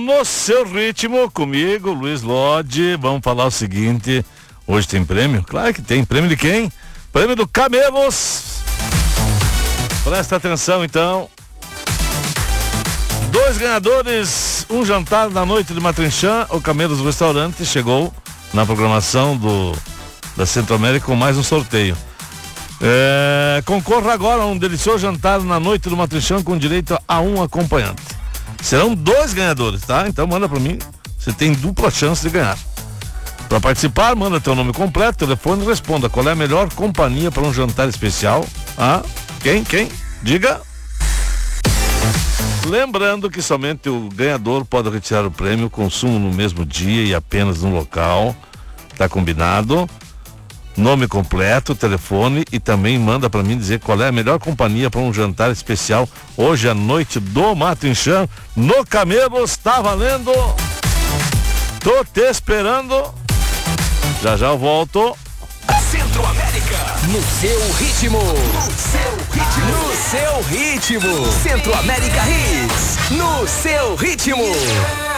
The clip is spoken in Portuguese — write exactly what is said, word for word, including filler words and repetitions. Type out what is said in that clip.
no seu ritmo, comigo, Luiz Lodi. Vamos falar o seguinte, hoje tem prêmio? Claro que tem, prêmio de quem? Prêmio do Camelos. Presta atenção então. Dois ganhadores, um jantar na noite de Matrinchã, o Camelos Restaurante chegou na programação do, da Centro-América com mais um sorteio. É, concorra agora a um delicioso jantar na noite do Matrinchã com direito a um acompanhante. Serão dois ganhadores, tá? Então manda pra mim, você tem dupla chance de ganhar. Para participar, manda teu nome completo, telefone e responda qual é a melhor companhia para um jantar especial. Ah, quem? Quem? Diga. Lembrando que somente o ganhador pode retirar o prêmio, consumo no mesmo dia e apenas no local. Tá combinado? Nome completo, telefone e também manda para mim dizer qual é a melhor companhia para um jantar especial hoje à noite do Matrinchã no Camelos. Tá valendo? Tô te esperando. Já já eu volto. Centro-América, no seu ritmo. No seu ritmo. No seu ritmo. Centro-América Hits, no seu ritmo.